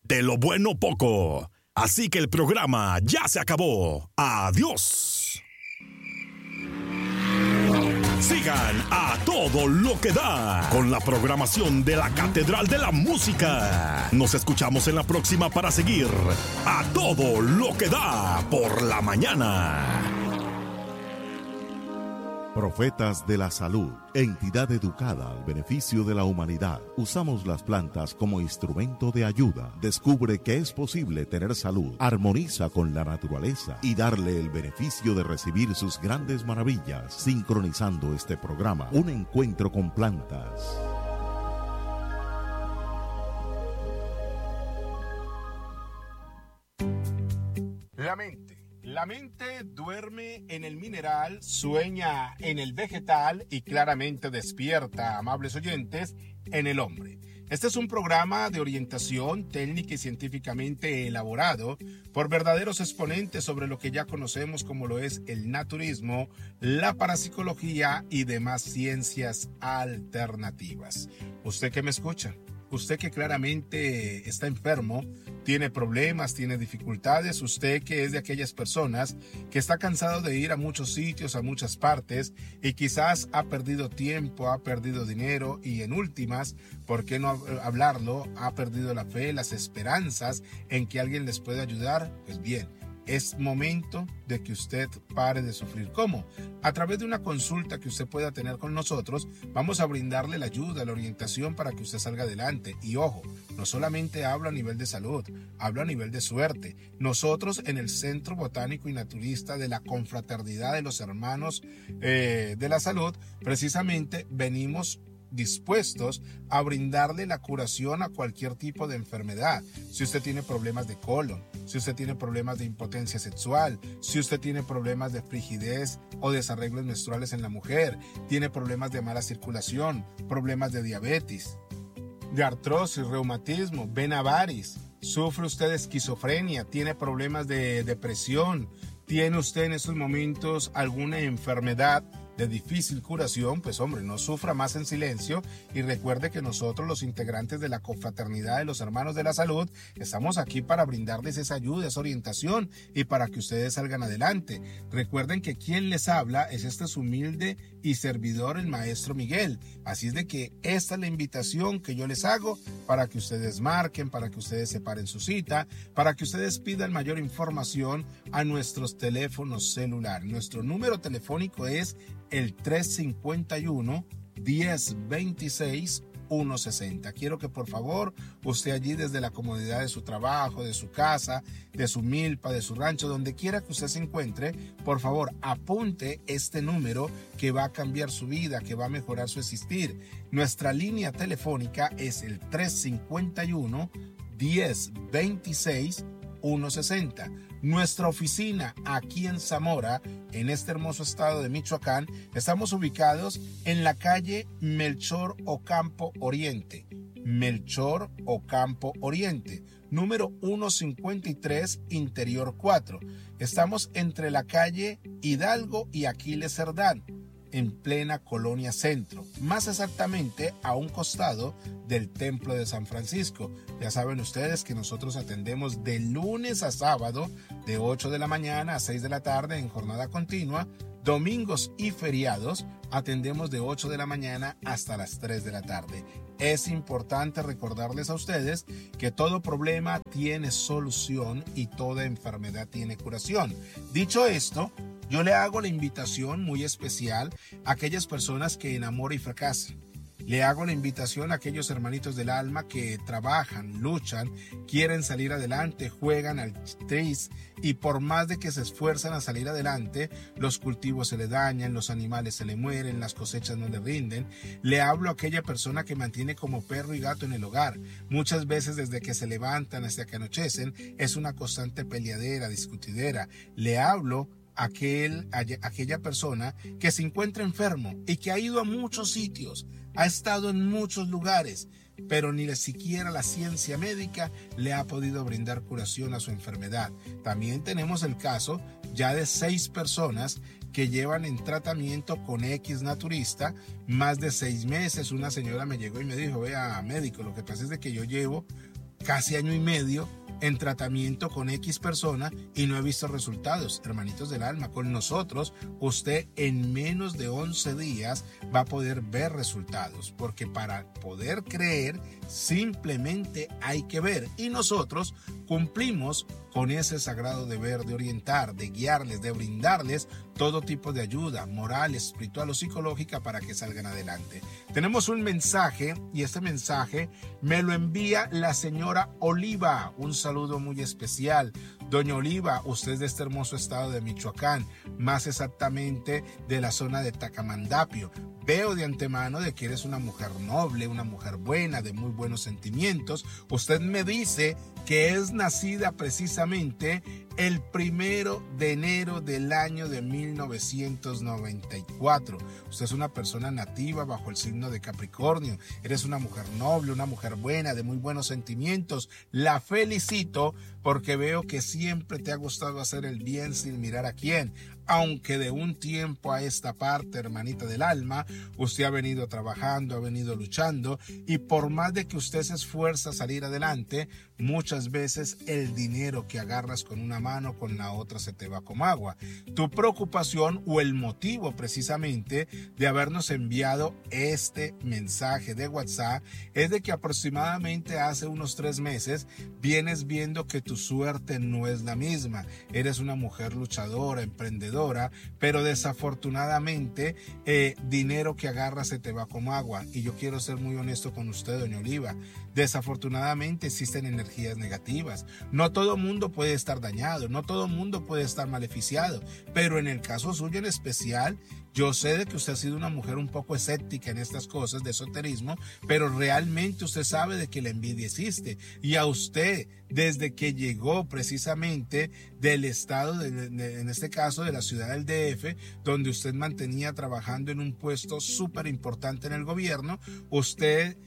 De lo bueno poco. Así que el programa ya se acabó. Adiós. Sigan a todo lo que da con la programación de la Catedral de la Música. Nos escuchamos en la próxima para seguir a todo lo que da por la mañana. Profetas de la Salud, entidad educada al beneficio de la humanidad. Usamos las plantas como instrumento de ayuda. Descubre que es posible tener salud, armoniza con la naturaleza y darle el beneficio de recibir sus grandes maravillas. Sincronizando este programa, un encuentro con plantas. La mente duerme en el mineral, sueña en el vegetal y claramente despierta, amables oyentes, en el hombre. Este es un programa de orientación técnica y científicamente elaborado por verdaderos exponentes sobre lo que ya conocemos como lo es el naturismo, la parapsicología y demás ciencias alternativas. ¿Usted que me escucha? Usted que claramente está enfermo, tiene problemas, tiene dificultades, usted que es de aquellas personas que está cansado de ir a muchos sitios, a muchas partes y quizás ha perdido tiempo, ha perdido dinero y en últimas, ¿por qué no hablarlo? Ha perdido la fe, las esperanzas en que alguien les pueda ayudar. Pues bien, es momento de que usted pare de sufrir. ¿Cómo? A través de una consulta que usted pueda tener con nosotros, vamos a brindarle la ayuda, la orientación para que usted salga adelante. Y ojo, no solamente hablo a nivel de salud, hablo a nivel de suerte. Nosotros en el Centro Botánico y Naturista de la Confraternidad de los Hermanos de la Salud, precisamente venimos dispuestos a brindarle la curación a cualquier tipo de enfermedad. Si usted tiene problemas de colon, si usted tiene problemas de impotencia sexual, si usted tiene problemas de frigidez o desarreglos menstruales en la mujer, tiene problemas de mala circulación, problemas de diabetes, de artrosis, reumatismo, vena varis, sufre usted de esquizofrenia, tiene problemas de depresión, tiene usted en estos momentos alguna enfermedad de difícil curación, pues hombre, no sufra más en silencio y recuerde que nosotros los integrantes de la Confraternidad de los Hermanos de la Salud estamos aquí para brindarles esa ayuda, esa orientación y para que ustedes salgan adelante. Recuerden que quien les habla es su humilde y servidor, el Maestro Miguel. Así es de que esta es la invitación que yo les hago para que ustedes marquen, para que ustedes separen su cita, para que ustedes pidan mayor información a nuestros teléfonos celulares. Nuestro número telefónico es el 351-1026-160. Quiero que por favor usted allí desde la comodidad de su trabajo, de su casa, de su milpa, de su rancho, donde quiera que usted se encuentre, por favor apunte este número que va a cambiar su vida, que va a mejorar su existir. Nuestra línea telefónica es el 351-1026-160. Nuestra oficina aquí en Zamora, en este hermoso estado de Michoacán, estamos ubicados en la calle Melchor Ocampo Oriente. Melchor Ocampo Oriente, número 153, Interior 4. Estamos entre la calle Hidalgo y Aquiles Cerdán, en plena Colonia Centro, más exactamente a un costado del Templo de San Francisco. Ya saben ustedes que nosotros atendemos de lunes a sábado, de 8 de la mañana a 6 de la tarde en jornada continua. Domingos y feriados atendemos de 8 de la mañana hasta las 3 de la tarde. Es importante recordarles a ustedes que todo problema tiene solución y toda enfermedad tiene curación. Dicho esto, yo le hago la invitación muy especial a aquellas personas que enamoran y fracasan. Le hago la invitación a aquellos hermanitos del alma que trabajan, luchan, quieren salir adelante, juegan al tris y por más de que se esfuerzan a salir adelante, los cultivos se le dañan, los animales se le mueren, las cosechas no le rinden. Le hablo a aquella persona que mantiene como perro y gato en el hogar. Muchas veces desde que se levantan hasta que anochecen es una constante peleadera, discutidera. Le hablo aquella persona que se encuentra enfermo y que ha ido a muchos sitios, ha estado en muchos lugares, pero ni siquiera la ciencia médica le ha podido brindar curación a su enfermedad. También tenemos el caso ya de 6 personas que llevan en tratamiento con X naturista más de 6 meses. Una señora me llegó y me dijo: vea, médico, lo que pasa es de que yo llevo casi año y medio en tratamiento con X persona y no he visto resultados. Hermanitos del alma, con nosotros usted en menos de 11 días va a poder ver resultados, porque para poder creer simplemente hay que ver, y nosotros cumplimos con ese sagrado deber de orientar, de guiarles, de brindarles todo tipo de ayuda moral, espiritual o psicológica para que salgan adelante. Tenemos un mensaje, y este mensaje me lo envía la señora Oliva. Un saludo muy especial. Doña Oliva, usted es de este hermoso estado de Michoacán, más exactamente de la zona de Tacamandapio. Veo de antemano de que eres una mujer noble, una mujer buena, de muy buenos sentimientos. Usted me dice que es nacida precisamente el 1 de enero del año de 1994. Usted es una persona nativa bajo el signo de Capricornio. Eres una mujer noble, una mujer buena, de muy buenos sentimientos. La felicito porque veo que siempre te ha gustado hacer el bien sin mirar a quién. Aunque de un tiempo a esta parte, hermanita del alma, usted ha venido trabajando, ha venido luchando, y por más de que usted se esfuerza a salir adelante, muchas veces el dinero que agarras con una mano, con la otra se te va como agua. Tu preocupación o el motivo precisamente de habernos enviado este mensaje de WhatsApp es de que aproximadamente hace unos 3 meses vienes viendo que tu suerte no es la misma. Eres una mujer luchadora, emprendedora, pero desafortunadamente dinero que agarras se te va como agua. Y yo quiero ser muy honesto con usted, doña Oliva. Desafortunadamente existen energías negativas. No todo mundo puede estar dañado, no todo mundo puede estar maleficiado, pero en el caso suyo en especial, yo sé de que usted ha sido una mujer un poco escéptica en estas cosas de esoterismo, pero realmente usted sabe de que la envidia existe. Y a usted, desde que llegó precisamente del estado, en este caso de la ciudad del DF, donde usted mantenía trabajando en un puesto súper importante en el gobierno, usted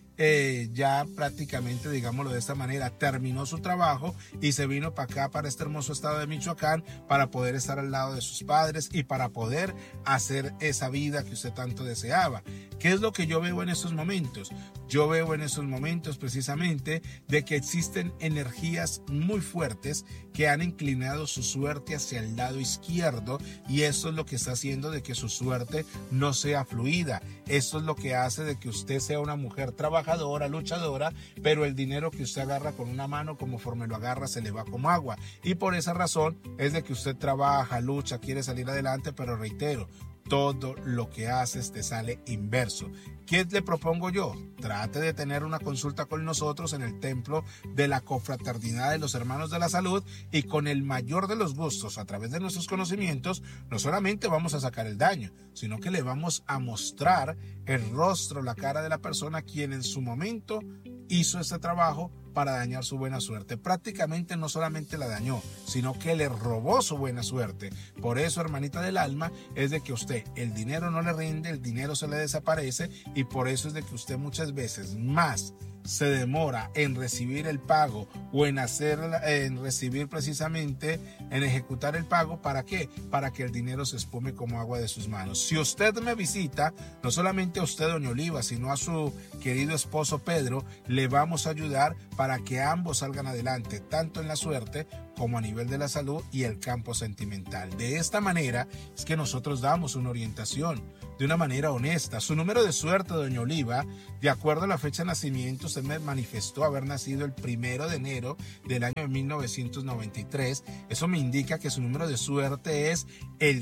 ya prácticamente, digámoslo de esta manera, terminó su trabajo y se vino para acá, para este hermoso estado de Michoacán, para poder estar al lado de sus padres y para poder hacer esa vida que usted tanto deseaba. ¿Qué es lo que yo veo en estos momentos? Yo veo en esos momentos precisamente de que existen energías muy fuertes que han inclinado su suerte hacia el lado izquierdo, y eso es lo que está haciendo de que su suerte no sea fluida. Eso es lo que hace de que usted sea una mujer trabajadora, luchadora, pero el dinero que usted agarra con una mano, conforme lo agarra, se le va como agua. Y por esa razón es de que usted trabaja, lucha, quiere salir adelante, pero reitero, todo lo que haces te sale inverso. ¿Qué le propongo yo? Trate de tener una consulta con nosotros en el templo de la Confraternidad de los Hermanos de la Salud, y con el mayor de los gustos, a través de nuestros conocimientos, no solamente vamos a sacar el daño, sino que le vamos a mostrar el rostro, la cara de la persona quien en su momento hizo este trabajo para dañar su buena suerte. Prácticamente no solamente la dañó, sino que le robó su buena suerte. Por eso, hermanita del alma, es de que usted el dinero no le rinde, el dinero se le desaparece, y por eso es de que usted muchas veces más se demora en recibir el pago o en recibir precisamente, en ejecutar el pago. ¿Para qué? Para que el dinero se espume como agua de sus manos. Si usted me visita, no solamente a usted, doña Oliva, sino a su querido esposo Pedro, le vamos a ayudar para que ambos salgan adelante, tanto en la suerte como a nivel de la salud y el campo sentimental. De esta manera es que nosotros damos una orientación de una manera honesta. Su número de suerte, doña Oliva, de acuerdo a la fecha de nacimiento, usted me manifestó haber nacido el 1 de enero del año de 1993. Eso me indica que su número de suerte es el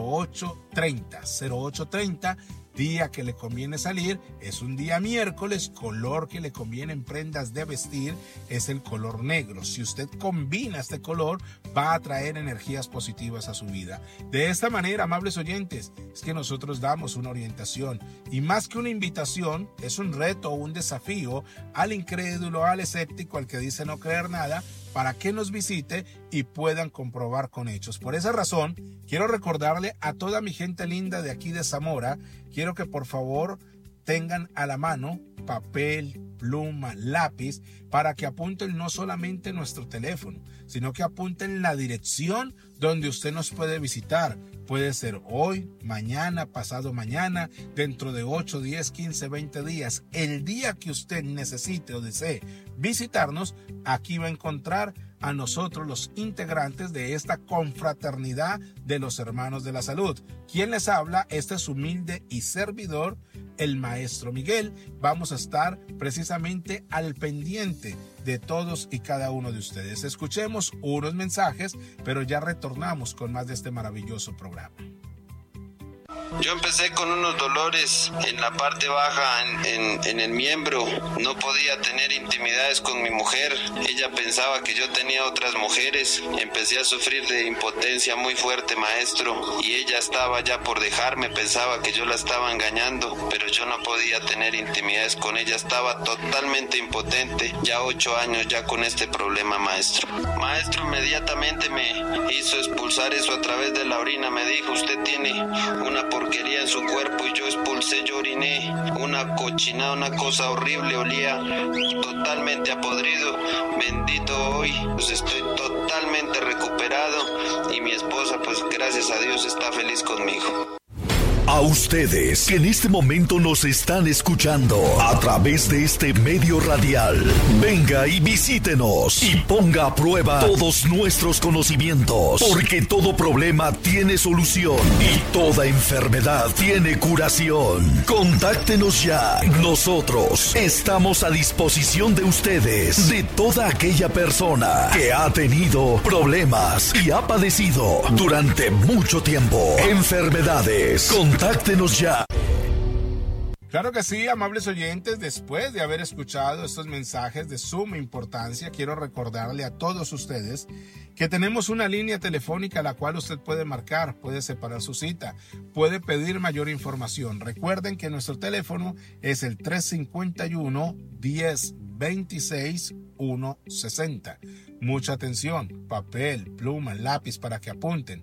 0830. 0830. Día que le conviene salir es un día miércoles. Color que le conviene en prendas de vestir es el color negro. Si usted combina este color, va a traer energías positivas a su vida. De esta manera, amables oyentes, es que nosotros damos una orientación, y más que una invitación, es un reto o un desafío al incrédulo, al escéptico, al que dice no creer nada, para que nos visite y puedan comprobar con hechos. Por esa razón, quiero recordarle a toda mi gente linda de aquí de Zamora, quiero que por favor tengan a la mano papel, pluma, lápiz, para que apunten no solamente nuestro teléfono, sino que apunten la dirección donde usted nos puede visitar. Puede ser hoy, mañana, pasado mañana, dentro de 8, 10, 15, 20 días. El día que usted necesite o desee visitarnos, aquí va a encontrar a nosotros, los integrantes de esta confraternidad de los hermanos de la salud. ¿Quién les habla? Este es humilde y servidor, el maestro Miguel. Vamos a estar precisamente al pendiente de todos y cada uno de ustedes. Escuchemos unos mensajes, pero ya retornamos con más de este maravilloso programa. Yo empecé con unos dolores en la parte baja, en el miembro. No podía tener intimidades con mi mujer. Ella pensaba que yo tenía otras mujeres. Empecé a sufrir de impotencia muy fuerte, maestro. Y ella estaba ya por dejarme. Pensaba que yo la estaba engañando, pero yo no podía tener intimidades con ella. Estaba totalmente impotente. Ya 8 años ya con este problema, maestro. Maestro, inmediatamente me hizo expulsar eso a través de la orina. Me dijo, usted tiene una porquería en su cuerpo, y yo expulsé, yo oriné una cochinada, una cosa horrible, olía totalmente a podrido. Bendito hoy, pues estoy totalmente recuperado, y mi esposa, pues gracias a Dios, está feliz conmigo. A ustedes que en este momento nos están escuchando a través de este medio radial, venga y visítenos y ponga a prueba todos nuestros conocimientos, porque todo problema tiene solución y toda enfermedad tiene curación. Contáctenos ya. Nosotros estamos a disposición de ustedes, de toda aquella persona que ha tenido problemas y ha padecido durante mucho tiempo enfermedades. Contáctenos ya. Claro que sí, amables oyentes, después de haber escuchado estos mensajes de suma importancia, quiero recordarle a todos ustedes que tenemos una línea telefónica a la cual usted puede marcar, puede separar su cita, puede pedir mayor información. Recuerden que nuestro teléfono es el 351-1026-160. Mucha atención, papel, pluma, lápiz para que apunten.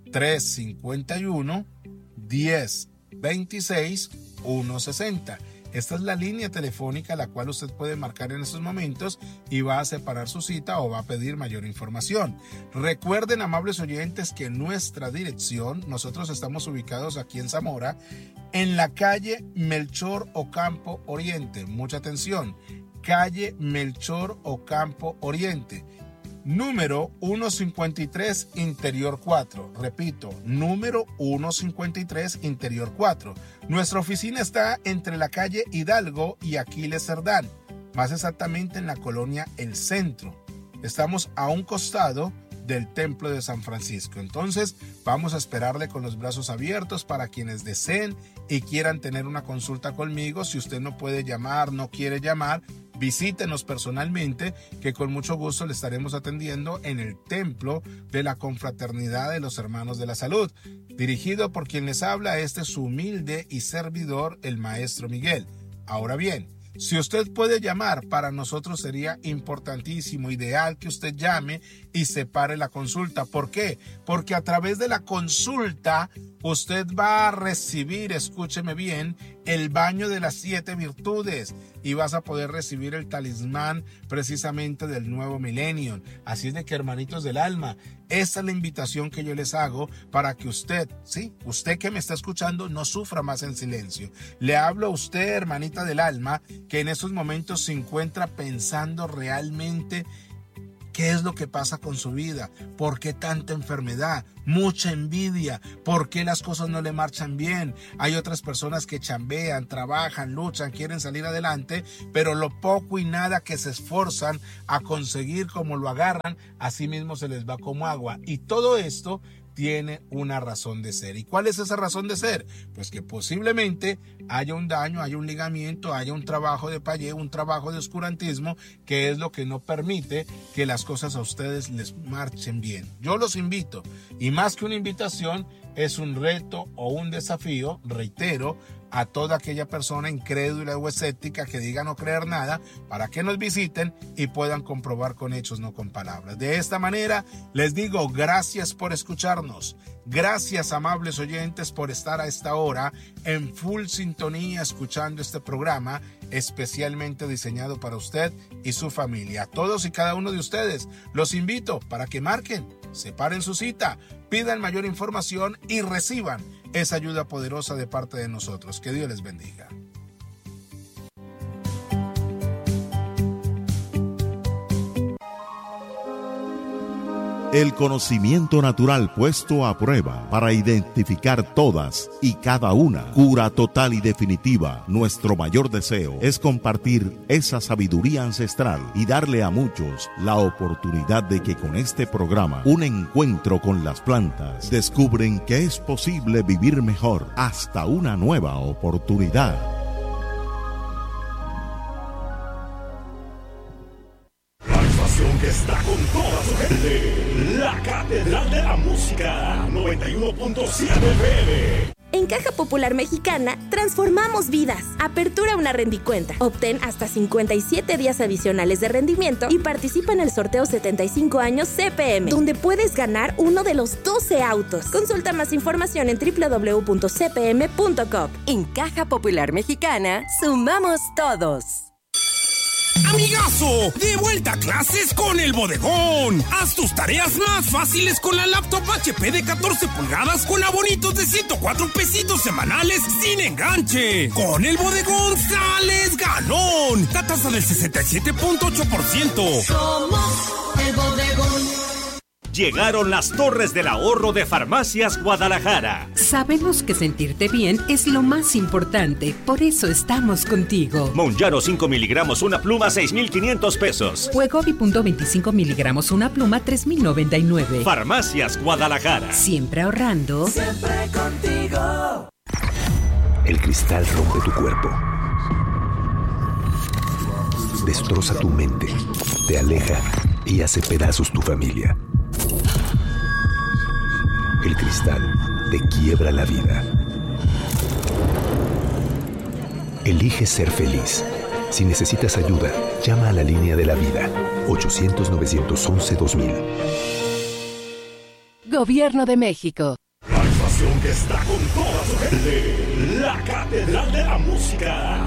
351-1026-160. Esta es la línea telefónica a la cual usted puede marcar en estos momentos y va a separar su cita o va a pedir mayor información. Recuerden, amables oyentes, que nuestra dirección, nosotros estamos ubicados aquí en Zamora, en la calle Melchor Ocampo Oriente. Mucha atención, calle Melchor Ocampo Oriente. Número 153, Interior 4. Repito, número 153, Interior 4. Nuestra oficina está entre la calle Hidalgo y Aquiles Cerdán, más exactamente en la colonia El Centro. Estamos a un costado del Templo de San Francisco. Entonces, vamos a esperarle con los brazos abiertos para quienes deseen y quieran tener una consulta conmigo. Si usted no puede llamar, no quiere llamar, visítenos personalmente, que con mucho gusto le estaremos atendiendo en el Templo de la Confraternidad de los Hermanos de la Salud, dirigido por quien les habla, este es su humilde y servidor, el Maestro Miguel. Ahora bien, si usted puede llamar, para nosotros sería importantísimo, ideal que usted llame y separe la consulta. ¿Por qué? Porque a través de la consulta usted va a recibir, escúcheme bien, el baño de las 7 virtudes y vas a poder recibir el talismán precisamente del nuevo milenio. Así es de que, hermanitos del alma, esta es la invitación que yo les hago para que usted, sí, usted que me está escuchando, no sufra más en silencio. Le hablo a usted, hermanita del alma, que en estos momentos se encuentra pensando realmente ¿qué es lo que pasa con su vida? ¿Por qué tanta enfermedad? Mucha envidia. ¿Por qué las cosas no le marchan bien? Hay otras personas que chambean, trabajan, luchan, quieren salir adelante, pero lo poco y nada que se esfuerzan a conseguir, como lo agarran, así mismo se les va como agua. Y todo esto tiene una razón de ser. ¿Y cuál es esa razón de ser? Pues que posiblemente haya un daño, haya un ligamiento, haya un trabajo de payé, un trabajo de oscurantismo, que es lo que no permite que las cosas a ustedes les marchen bien. Yo los invito, y más que una invitación, es un reto o un desafío, reitero, a toda aquella persona incrédula o escéptica que diga no creer nada, para que nos visiten y puedan comprobar con hechos, no con palabras. De esta manera, les digo gracias por escucharnos. Gracias, amables oyentes, por estar a esta hora en full sintonía escuchando este programa especialmente diseñado para usted y su familia. A todos y cada uno de ustedes los invito para que marquen, separen su cita, pidan mayor información y reciban esa ayuda poderosa de parte de nosotros. Que Dios les bendiga. El conocimiento natural puesto a prueba para identificar todas y cada una. Cura total y definitiva. Nuestro mayor deseo es compartir esa sabiduría ancestral y darle a muchos la oportunidad de que con este programa, un encuentro con las plantas, descubren que es posible vivir mejor hasta una nueva oportunidad. Que está con toda su gente, la Catedral de la Música, 91.7 FM. En Caja Popular Mexicana, transformamos vidas. Apertura una rendicuenta. Obtén hasta 57 días adicionales de rendimiento y participa en el sorteo 75 años CPM, donde puedes ganar uno de los 12 autos. Consulta más información en www.cpm.com. En Caja Popular Mexicana, sumamos todos. ¡Amigazo! ¡De vuelta a clases con El Bodegón! Haz tus tareas más fáciles con la laptop HP de 14 pulgadas con abonitos de 104 pesitos semanales sin enganche. Con El Bodegón sales ganón. La tasa del 67.8%. Somos El Bodegón. Llegaron las Torres del Ahorro de Farmacias Guadalajara. Sabemos que sentirte bien es lo más importante, por eso estamos contigo. Monjaro 5 miligramos una pluma, 6,500 pesos. Wegovy.25 miligramos una pluma, 3,099. Farmacias Guadalajara. Siempre ahorrando. Siempre contigo. El cristal rompe tu cuerpo. Destroza tu mente. Te aleja y hace pedazos tu familia. El cristal te quiebra la vida. Elige ser feliz. Si necesitas ayuda, llama a la línea de la vida. 800-911-2000. Gobierno de México. La estación que está con toda su gente, la Catedral de la Música.